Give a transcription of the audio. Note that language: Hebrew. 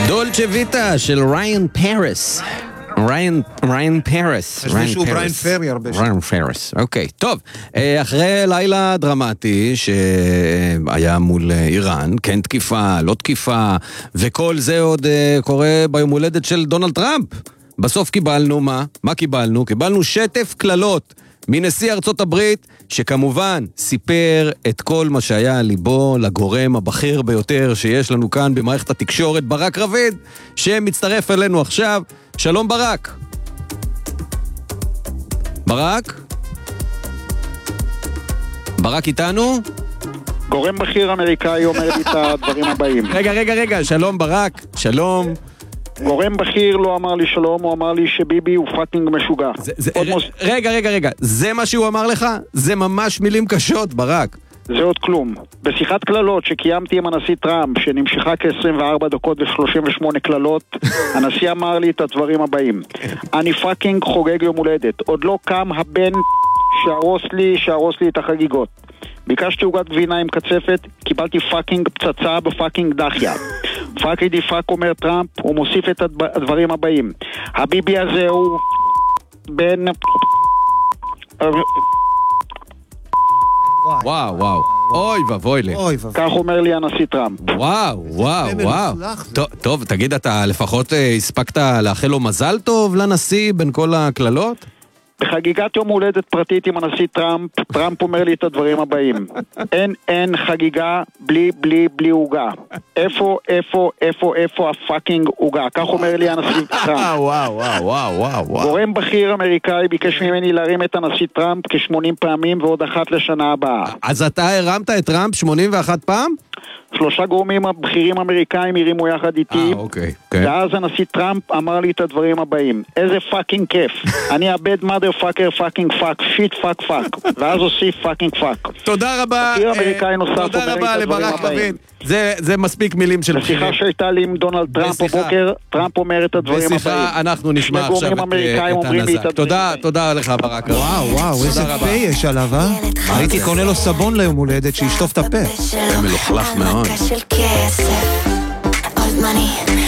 דולצ'ה ויטה של ריין פרס. ריין פרס. חשבו שהוא ריין פרי הרבה שנים. ריין פרס, אוקיי. טוב, אחרי לילה דרמטי שהיה מול איראן, כן תקיפה, לא תקיפה, וכל זה עוד קורה ביום הולדת של דונלד טראמפ. בסוף קיבלנו מה? מה קיבלנו? קיבלנו שטף כללות מנשיא ארצות הברית, שכמובן סיפר את כל מה שהיה על ליבו לגורם הבכיר ביותר שיש לנו כאן במערכת התקשורת, ברק רביד, שמצטרף אלינו עכשיו. שלום ברק. ברק? ברק איתנו? גורם בכיר אמריקאי אומר לי את הדברים הבאים. רגע, שלום ברק, שלום. גורם בכיר לא אמר לי שלום, הוא אמר לי שביבי הוא פאקינג משוגע. רגע, זה מה שהוא אמר לך? זה ממש מילים קשות, ברק. זה עוד כלום. בשיחת כללות שקיימתי עם הנשיא טראמפ, שנמשכה כ-24 דקות ו-38 כללות, הנשיא אמר לי את הדברים הבאים. אני פאקינג חוגג יום הולדת. עוד לא קם הבן שהרוס לי את החגיגות. ביקשתי עוגת גבינה עם קצפת, קיבלתי פאקינג פצצה בפאקינג דחיה. פאקינג פאק אומר טראמפ, הוא מוסיף את הדברים הבאים. הביבי הזה הוא בן... וואו, אוי ובוי לי. כך אומר לי הנשיא טראמפ. וואו. טוב, תגיד, אתה לפחות הספקת לאחל לו מזל טוב לנשיא בין כל הכללות? בחגיגת יום הולדת פרטית עם הנשיא טראמפ, טראמפ אומר לי את הדברים הבאים. אין חגיגה בלי הוגה. איפה הפאקינג הוגה? כך אומר לי הנשיא טראמפ. וואו. גורם בכיר אמריקאי ביקש ממני להרים את הנשיא טראמפ כ-80 פעמים ועוד אחת לשנה הבאה. אז אתה הרמת את טראמפ 81 פעם? 3 גורמים בכירים אמריקאים הרימו יחד איתי, אוקיי. ואז הנשיא טראמפ אמר לי את הדברים הבאים. איזה פאקינג כיף. אני אבד mother fucker fucking fuck shit fuck fuck. ואז עושים fucking fuck. תודה רבה. בכיר אמריקאי נוסף אומר לי את הדברים לברק רביד. זה מספיק מילים של בכירים. בשיחה שהייתה לי עם דונלד טראמפ בבוקר, טראמפ אומר את הדברים הבאים. בשיחה אנחנו נשמע עכשיו את הנזק. תודה לך ברק רביד. וואו, איזה פה יש עליו, הייתי קונה לו סבון ליום הולדת שישטוף את הפה. זה מלוכלך מאוד. של כסף, עוד money